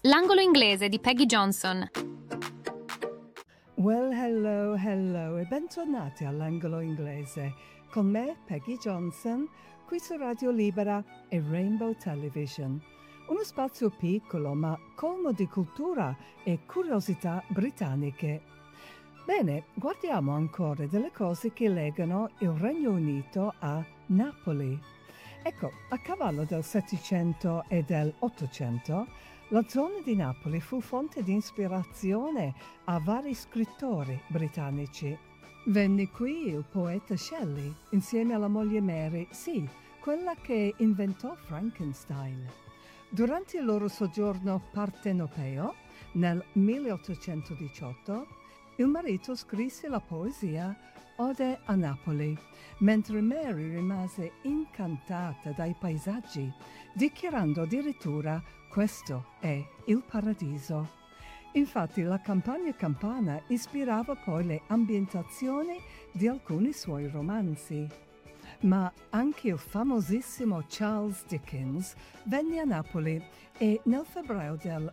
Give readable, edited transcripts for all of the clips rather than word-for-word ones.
L'angolo inglese di Peggy Johnson. Well, hello e bentornati all'angolo inglese con me, Peggy Johnson, qui su Radio Libera e Rainbow Television. Uno spazio piccolo ma colmo di cultura e curiosità britanniche. Bene, guardiamo ancora delle cose che legano il Regno Unito a Napoli. Ecco, a cavallo del Settecento e dell'Ottocento, la zona di Napoli fu fonte di ispirazione a vari scrittori britannici. Venne qui il poeta Shelley, insieme alla moglie Mary, sì, quella che inventò Frankenstein. Durante il loro soggiorno partenopeo, nel 1818, il marito scrisse la poesia Ode a Napoli, mentre Mary rimase incantata dai paesaggi, dichiarando addirittura questo è il paradiso. Infatti la campagna campana ispirava poi le ambientazioni di alcuni suoi romanzi. Ma anche il famosissimo Charles Dickens venne a Napoli e nel febbraio del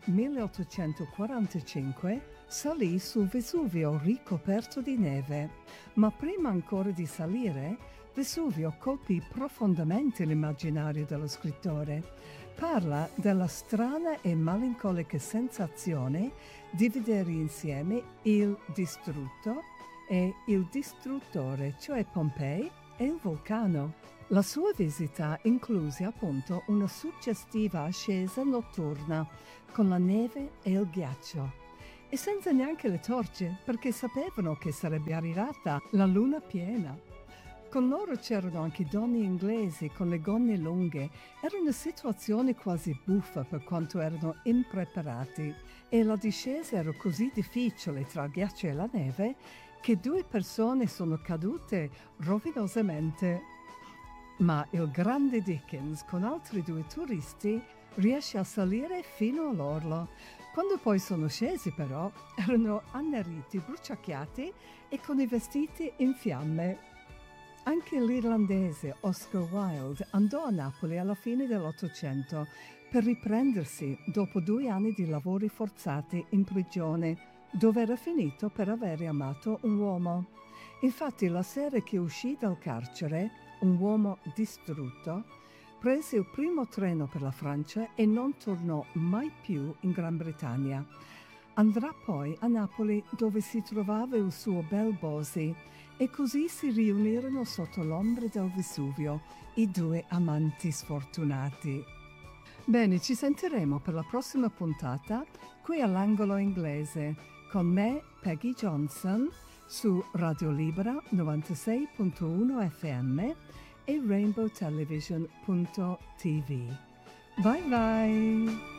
1845 salì sul Vesuvio ricoperto di neve. Ma prima ancora di salire, Vesuvio colpì profondamente l'immaginario dello scrittore. Parla della strana e malincolica sensazione di vedere insieme il distrutto e il distruttore, cioè Pompei e il vulcano. La sua visita incluse appunto una suggestiva ascesa notturna con la neve e il ghiaccio. E senza neanche le torce, perché sapevano che sarebbe arrivata la luna piena. Con loro c'erano anche donne inglesi con le gonne lunghe. Era una situazione quasi buffa per quanto erano impreparati. E la discesa era così difficile tra il ghiaccio e la neve che 2 persone sono cadute rovinosamente. Ma il grande Dickens con altri 2 turisti riesce a salire fino all'orlo. Quando poi sono scesi però erano anneriti, bruciacchiati e con i vestiti in fiamme. Anche l'irlandese Oscar Wilde andò a Napoli alla fine dell'Ottocento per riprendersi dopo 2 anni di lavori forzati in prigione, dove era finito per aver amato un uomo. Infatti la sera che uscì dal carcere, un uomo distrutto, prese il primo treno per la Francia e non tornò mai più in Gran Bretagna. Andrà poi a Napoli dove si trovava il suo bel Bosi e così si riunirono sotto l'ombra del Vesuvio i 2 amanti sfortunati. Bene, ci sentiremo per la prossima puntata qui all'angolo inglese con me, Peggy Johnson, su Radio Libera 96.1 FM e rainbowtelevision.tv. Bye bye!